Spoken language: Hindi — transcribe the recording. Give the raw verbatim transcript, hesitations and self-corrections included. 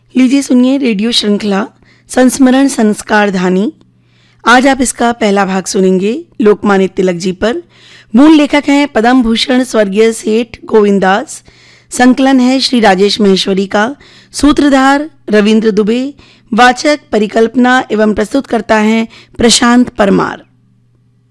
लीजिए सुनिए रेडियो श्रृंखला संस्मरण संस्कार धानी। आज आप इसका पहला भाग सुनेंगे लोकमान्य तिलक जी पर। मूल लेखक हैं पद्म भूषण स्वर्गीय सेठ गोविंदास। संकलन है श्री राजेश महेश्वरी का। सूत्रधार रविंद्र दुबे। वाचक परिकल्पना एवं प्रस्तुत करता है प्रशांत परमार।